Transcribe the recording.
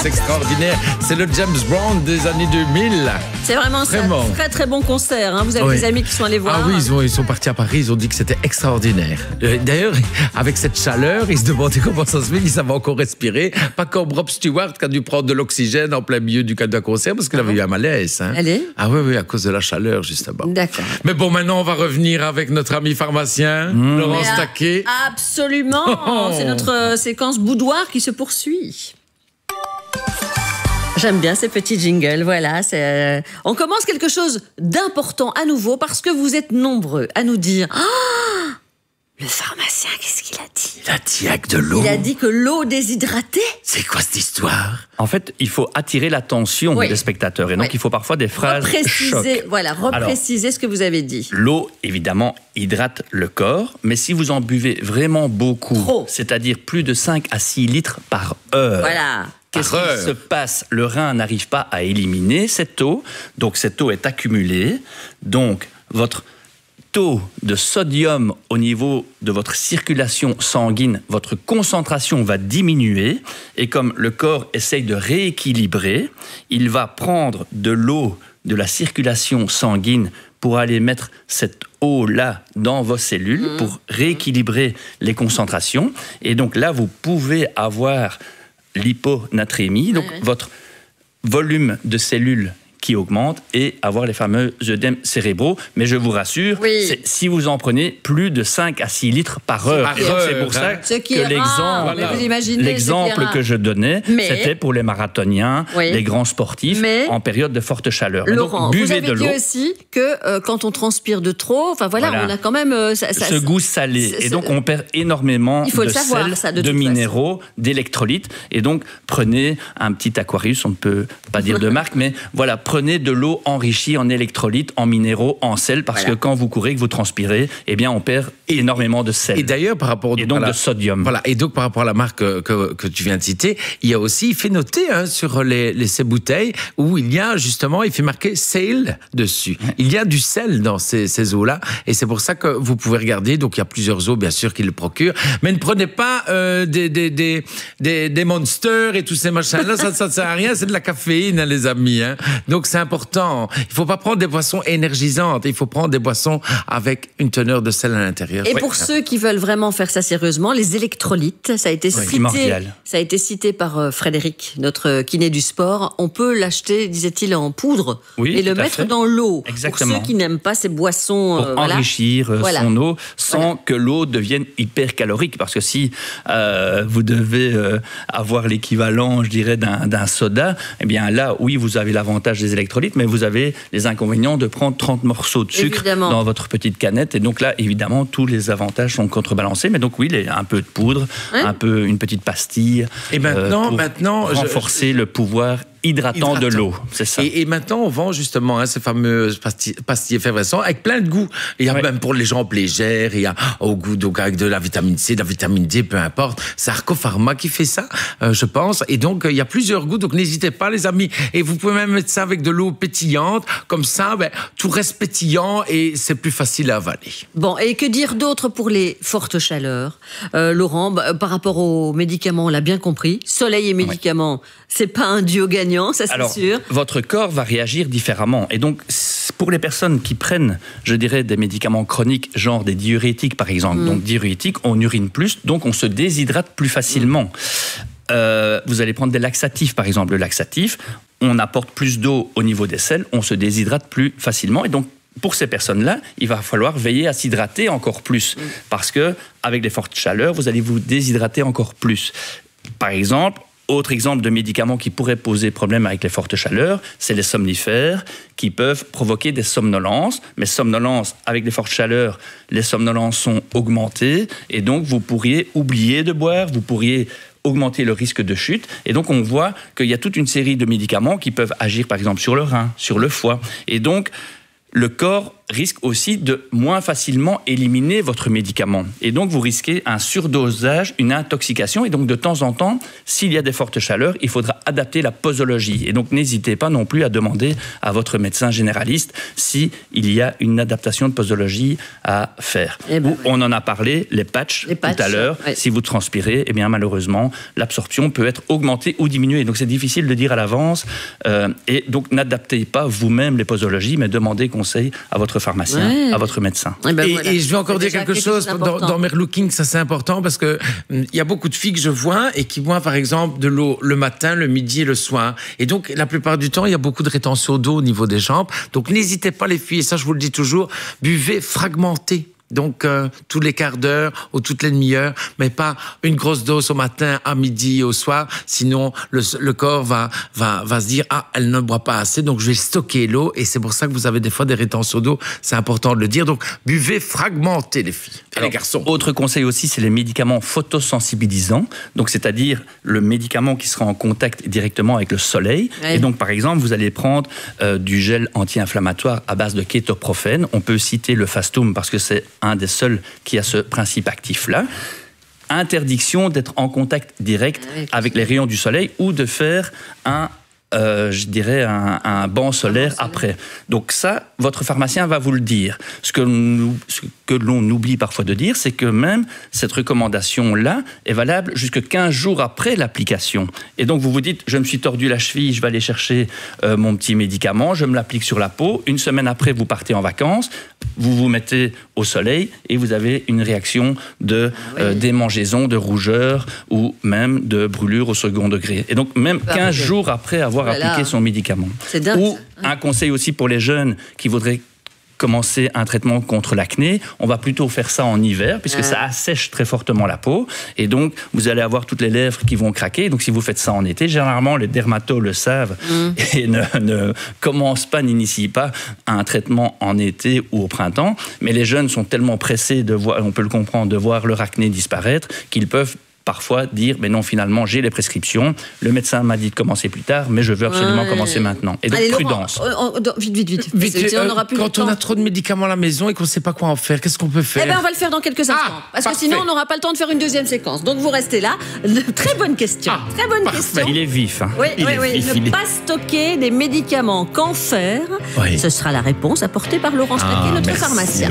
c'est extraordinaire. C'est le James Brown des années 2000. C'est vraiment un très très bon concert. Hein. Vous avez des amis qui sont allés voir. Ah oui, ils sont partis à Paris, ils ont dit que c'était extraordinaire. D'ailleurs, avec cette chaleur, ils se demandaient comment ça se fait, ils savaient encore respirer. Pas comme Rob Stewart qui a dû prendre de l'oxygène en plein milieu du concert parce qu'il avait eu un malaise. Hein. Allez. Ah oui, à cause de la chaleur, justement. D'accord. Mais bon, maintenant, on va revenir avec notre ami pharmacien, Laurence Taquet. Absolument. C'est notre séquence boudoir qui se poursuit. J'aime bien ces petits jingles, voilà. On commence quelque chose d'important à nouveau parce que vous êtes nombreux à nous dire le pharmacien, qu'est-ce qu'il a dit? Il a dit avec de l'eau. Il a dit que l'eau déshydratée. C'est quoi cette histoire? En fait, il faut attirer l'attention des spectateurs et donc il faut parfois des phrases choc. Repréciser ce que vous avez dit. L'eau, évidemment, hydrate le corps, mais si vous en buvez vraiment beaucoup, c'est-à-dire plus de 5 à 6 litres par heure, voilà. Qu'est-ce qui se passe? Le rein n'arrive pas à éliminer cette eau, donc cette eau est accumulée, donc votre taux de sodium au niveau de votre circulation sanguine, votre concentration va diminuer, et comme le corps essaye de rééquilibrer, il va prendre de l'eau de la circulation sanguine pour aller mettre cette eau-là dans vos cellules, pour rééquilibrer les concentrations, et donc là, vous pouvez avoir l'hyponatrémie, donc votre volume de cellules qui augmente et avoir les fameux œdèmes cérébraux. Mais je vous rassure, si vous en prenez plus de 5 à 6 litres par heure. C'est pour ça que l'exemple que je donnais, c'était pour les marathoniens, les grands sportifs, en période de forte chaleur. Laurent, donc, buvez vous avez de l'eau. dit aussi que quand on transpire de trop, on a quand même... ce goût salé. Et donc, on perd énormément de sel, de minéraux, d'électrolytes. Et donc, prenez un petit Aquarius, on ne peut pas dire de marque, mais voilà, prenez de l'eau enrichie en électrolytes, en minéraux, en sel, parce que quand vous courez, que vous transpirez, eh bien, on perd énormément de sel. Et d'ailleurs, par rapport de sodium. Voilà. Et donc, par rapport à la marque que tu viens de citer, il fait noter sur ces bouteilles où il y a justement, il fait marquer sale dessus. Il y a du sel dans ces eaux-là, et c'est pour ça que vous pouvez regarder. Donc, il y a plusieurs eaux, bien sûr, qui le procurent, mais ne prenez pas des monsters et tous ces machins-là. Ça ne sert à rien. C'est de la caféine, hein, les amis. Hein. Donc, c'est important. Il ne faut pas prendre des boissons énergisantes. Il faut prendre des boissons avec une teneur de sel à l'intérieur. Et pour ceux qui veulent vraiment faire ça sérieusement, les électrolytes, ça a été cité par Frédéric, notre kiné du sport. On peut l'acheter, disait-il, en poudre et le mettre dans l'eau. Exactement. Pour ceux qui n'aiment pas ces boissons... Pour enrichir son eau sans que l'eau devienne hyper calorique. Parce que si vous devez avoir l'équivalent, je dirais, d'un soda, eh bien là, oui, vous avez l'avantage des électrolytes, mais vous avez les inconvénients de prendre 30 morceaux de sucre dans votre petite canette. Et donc là, évidemment, tous les avantages sont contrebalancés. Mais donc oui, un peu de poudre, une petite pastille. Et maintenant, renforcer le pouvoir hydratant de l'eau, c'est ça. Et maintenant, on vend justement ces fameuses pastilles effervescentes avec plein de goûts. Il y a même pour les jambes légères, il y a au goût donc avec de la vitamine C, de la vitamine D, peu importe. C'est Arco Pharma qui fait ça, je pense. Et donc, il y a plusieurs goûts, donc n'hésitez pas, les amis. Et vous pouvez même mettre ça avec de l'eau pétillante. Comme ça, tout reste pétillant et c'est plus facile à avaler. Bon, et que dire d'autre pour les fortes chaleurs? Laurent, par rapport aux médicaments, on l'a bien compris. Soleil et médicaments, c'est pas un duo gagnant. Ça, c'est sûr. Votre corps va réagir différemment. Et donc, pour les personnes qui prennent, je dirais, des médicaments chroniques, genre des diurétiques, par exemple. Donc, diurétiques, on urine plus, donc on se déshydrate plus facilement. Vous allez prendre des laxatifs, par exemple. Le laxatif, on apporte plus d'eau au niveau des selles, on se déshydrate plus facilement. Et donc, pour ces personnes-là, il va falloir veiller à s'hydrater encore plus. Parce que, avec les fortes chaleurs, vous allez vous déshydrater encore plus. Par exemple, autre exemple de médicaments qui pourraient poser problème avec les fortes chaleurs, c'est les somnifères qui peuvent provoquer des somnolences. Mais somnolences, avec les fortes chaleurs, les somnolences sont augmentées et donc vous pourriez oublier de boire, vous pourriez augmenter le risque de chute. Et donc, on voit qu'il y a toute une série de médicaments qui peuvent agir, par exemple, sur le rein, sur le foie. Et donc, le corps risque aussi de moins facilement éliminer votre médicament. Et donc, vous risquez un surdosage, une intoxication. Et donc, de temps en temps, s'il y a des fortes chaleurs, il faudra adapter la posologie. Et donc, n'hésitez pas non plus à demander à votre médecin généraliste s'il y a une adaptation de posologie à faire. On en a parlé, les patchs tout à l'heure. Ouais. Si vous transpirez, eh bien, malheureusement, l'absorption peut être augmentée ou diminuée. Donc, c'est difficile de dire à l'avance. Et donc, n'adaptez pas vous-même les posologies, mais demandez conseil à votre pharmacien, à votre médecin. Et je vais encore dire quelque chose dans Merlooking, ça c'est important parce que il y a beaucoup de filles que je vois et qui boivent par exemple de l'eau le matin, le midi et le soir. Et donc la plupart du temps, il y a beaucoup de rétention d'eau au niveau des jambes. Donc n'hésitez pas les filles, et ça je vous le dis toujours, buvez fragmenté. Donc, tous les quarts d'heure ou toutes les demi-heures, mais pas une grosse dose au matin, à midi et au soir. Sinon, le corps va se dire, elle ne boit pas assez, donc je vais stocker l'eau. Et c'est pour ça que vous avez des fois des rétentions d'eau. C'est important de le dire. Donc, buvez fragmenté, les filles et les garçons. Autre conseil aussi, c'est les médicaments photosensibilisants. Donc, c'est-à-dire le médicament qui sera en contact directement avec le soleil. Ouais. Et donc, par exemple, vous allez prendre du gel anti-inflammatoire à base de kétoprophène. On peut citer le Fastum parce que c'est un des seuls qui a ce principe actif-là. Interdiction d'être en contact direct avec les rayons du soleil ou de faire un banc solaire après. Donc ça, votre pharmacien va vous le dire. Ce que l'on oublie parfois de dire, c'est que même cette recommandation-là est valable jusqu'à 15 jours après l'application. Et donc vous vous dites, je me suis tordu la cheville, je vais aller chercher mon petit médicament, je me l'applique sur la peau. Une semaine après, vous partez en vacances, vous vous mettez au soleil et vous avez une réaction de démangeaison, de rougeur ou même de brûlure au second degré. Et donc même 15 jours après avoir appliqué son médicament. C'est dingue. Ou un conseil aussi pour les jeunes qui voudraient commencer un traitement contre l'acné, on va plutôt faire ça en hiver puisque ça assèche très fortement la peau et donc vous allez avoir toutes les lèvres qui vont craquer. Donc si vous faites ça en été, généralement les dermatos le savent et ne commencent pas, n'initient pas un traitement en été ou au printemps. Mais les jeunes sont tellement pressés de voir, on peut le comprendre, de voir leur acné disparaître qu'ils peuvent parfois dire, mais non, finalement, j'ai les prescriptions. Le médecin m'a dit de commencer plus tard, mais je veux absolument commencer maintenant. Et donc, allez, prudence. Laurent, vite. Quand on a trop de médicaments à la maison et qu'on ne sait pas quoi en faire, qu'est-ce qu'on peut faire ? Eh bien, on va le faire dans quelques instants. Parce que sinon, on n'aura pas le temps de faire une deuxième séquence. Donc, vous restez là. Très bonne question. Très bonne question. Il est vif. Oui. Ne pas stocker des médicaments, qu'en faire ? Ce sera la réponse apportée par Laurent Staquet, notre pharmacien.